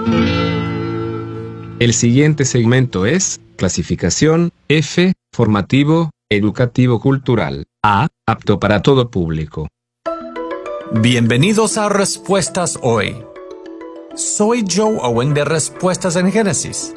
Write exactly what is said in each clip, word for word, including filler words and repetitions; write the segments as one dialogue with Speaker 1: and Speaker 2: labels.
Speaker 1: El siguiente segmento es clasificación F, formativo, educativo cultural, A, apto para todo público.
Speaker 2: Bienvenidos a Respuestas Hoy. Soy Joe Owen de Respuestas en Génesis.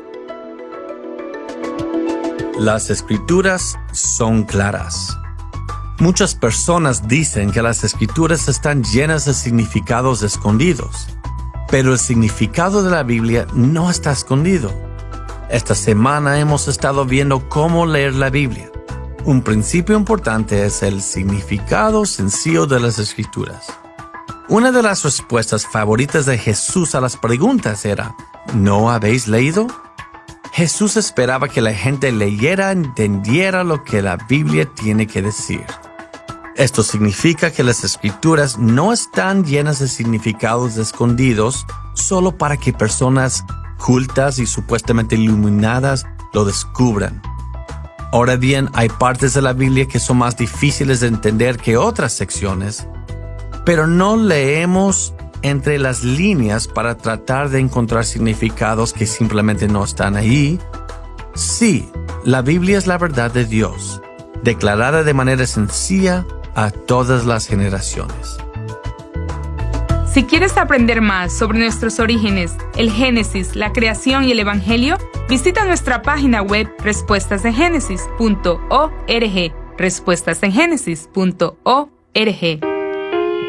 Speaker 2: Las escrituras son claras. Muchas personas dicen que las escrituras están llenas de significados escondidos, pero el significado de la Biblia no está escondido. Esta semana hemos estado viendo cómo leer la Biblia. Un principio importante es el significado sencillo de las escrituras. Una de las respuestas favoritas de Jesús a las preguntas era, ¿no habéis leído? Jesús esperaba que la gente leyera y entendiera lo que la Biblia tiene que decir. Esto significa que las escrituras no están llenas de significados escondidos solo para que personas cultas y supuestamente iluminadas lo descubran. Ahora bien, hay partes de la Biblia que son más difíciles de entender que otras secciones, pero no leemos entre las líneas para tratar de encontrar significados que simplemente no están ahí. Sí, la Biblia es la verdad de Dios, declarada de manera sencilla a todas las generaciones.
Speaker 3: Si quieres aprender más sobre nuestros orígenes, el Génesis, la creación y el Evangelio, visita nuestra página web respuestas en génesis punto org, respuestas en génesis punto org.